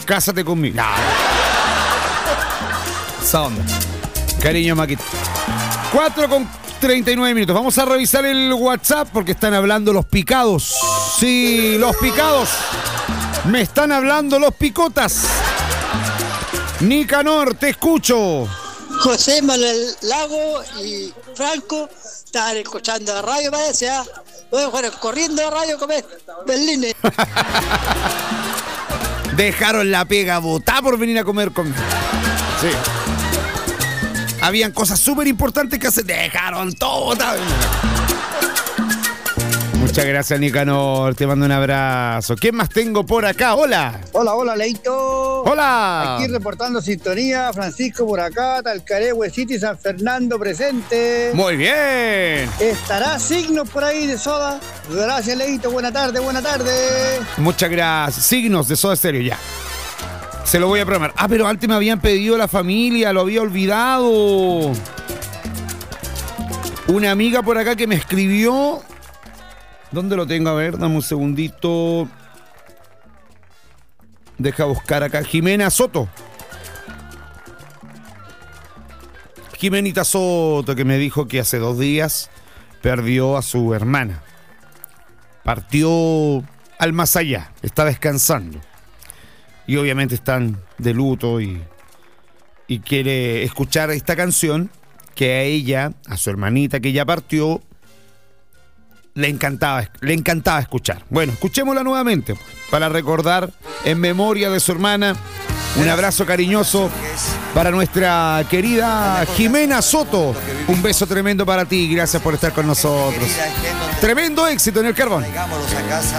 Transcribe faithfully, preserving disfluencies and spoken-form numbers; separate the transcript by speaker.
Speaker 1: Cásate conmigo. No. Esa onda. Cariño, Maquita. cuatro con treinta y nueve minutos. Vamos a revisar el WhatsApp porque están hablando los picados. Sí, los picados. Me están hablando los picotas. Nicanor, te escucho.
Speaker 2: José Manuel Lago y Franco estaban escuchando la radio, parece, ¿ah? Bueno, fueron corriendo a radio como Berlín.
Speaker 1: Dejaron la pega botada por venir a comer conmigo. Sí. Habían cosas súper importantes que hacer. Dejaron todo botado. Muchas gracias, Nicanor. Te mando un abrazo. ¿Qué más tengo por acá? Hola.
Speaker 3: Hola, hola, Leito.
Speaker 1: Hola.
Speaker 3: Aquí reportando sintonía. Francisco por acá, Talcaregüe City, San Fernando presente.
Speaker 1: Muy bien.
Speaker 3: ¿Estará Signos por ahí de Soda? Gracias, Leito. Buena tarde, buena tarde.
Speaker 1: Muchas gracias. Signos de Soda Stereo, ya. Se lo voy a programar. Ah, pero antes me habían pedido la familia, lo había olvidado. Una amiga por acá que me escribió. ¿Dónde lo tengo? A ver, dame un segundito. Deja buscar acá. Jimena Soto. Jimenita Soto, que me dijo que hace dos días perdió a su hermana. Partió al más allá. Está descansando. Y obviamente están de luto y, y quiere escuchar esta canción que a ella, a su hermanita que ya partió, le encantaba, le encantaba escuchar. Bueno, escuchémosla nuevamente para recordar en memoria de su hermana. Un abrazo cariñoso para nuestra querida Jimena Soto. Un beso tremendo para ti. Gracias por estar con nosotros. Tremendo éxito en el Carbón.